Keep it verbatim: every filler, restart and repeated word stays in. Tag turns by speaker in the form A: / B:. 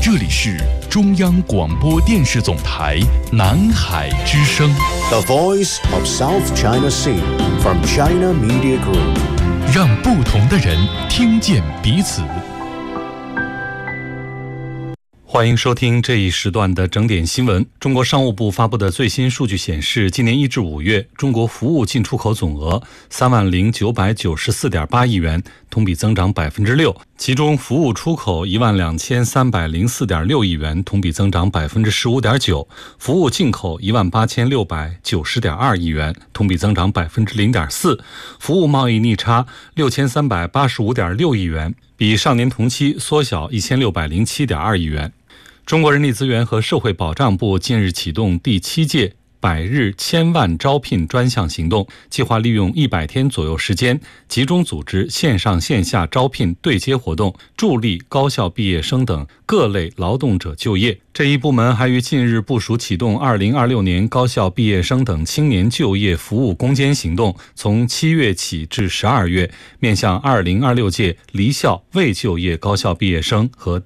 A: 这里是中央广播电视总台南海之声
B: The Voice of South China Sea from China Media Group，
A: 让不同的人听见彼此。欢迎收听这一时段的整点新闻。中国商务部发布的最新数据显示，今年一至五月，中国服务进出口总额三万零九百九十四点八亿元，同比增长百分之六。其中，服务出口一万两千三百零四点六亿元，同比增长百分之十五点九；服务进口一万八千六百九十点二亿元，同比增长百分之零点四；服务贸易逆差六千三百八十五点六亿元，比上年同期缩小一千六百零七点二亿元。中国人力资源和社会保障部近日启动第七届百日千万招聘专项行动，计划利用一百天左右时间，集中组织线上线下招聘对接活动，助力高校毕业生等各类劳动者就业。这一部门还于近日部署启动二零二六年高校毕业生等青年就业服务攻坚行动，从七月起至十二月，面向二零二六届离校未就业高校毕业生和